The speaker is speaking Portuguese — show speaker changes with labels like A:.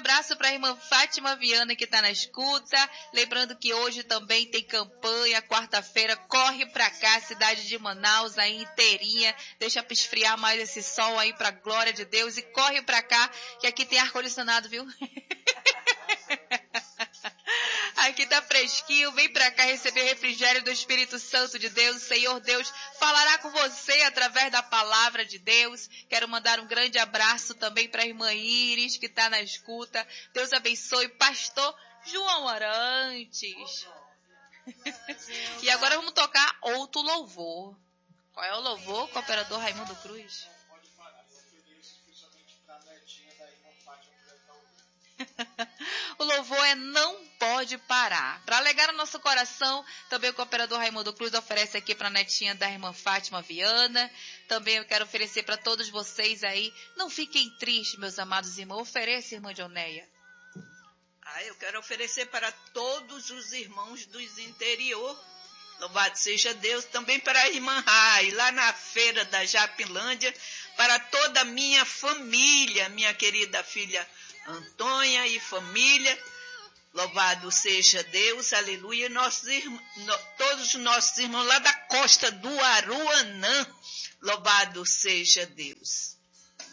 A: abraço para a irmã Fátima Viana, que está na escuta. Lembrando que hoje também tem campanha, quarta-feira. Corre para cá, cidade de Manaus, aí inteirinha. Deixa para esfriar mais esse sol aí, para glória de Deus. E corre para cá, que aqui tem ar-condicionado, viu? Aqui tá fresquinho, vem pra cá receber refrigério do Espírito Santo de Deus. O Senhor Deus falará com você através da palavra de Deus. Quero mandar um grande abraço também pra irmã Iris, que tá na escuta. Deus abençoe, pastor João Arantes. E agora vamos tocar outro louvor. Qual é o louvor, cooperador Raimundo Cruz? O louvor é Não Pode Parar. Para alegar o nosso coração, também o cooperador Raimundo Cruz oferece aqui para a netinha da irmã Fátima Viana. Também eu quero oferecer para todos vocês aí. Não fiquem tristes, meus amados irmãos. Ofereça, irmã Dioneia.
B: Eu quero oferecer para todos os irmãos dos interior. Louvado seja Deus. Também para a irmã Rai, lá na feira da Japilândia. Para toda a minha família, minha querida filha Antônia e família, louvado seja Deus, aleluia. Todos os nossos irmãos lá da costa do Aruanã, louvado seja Deus.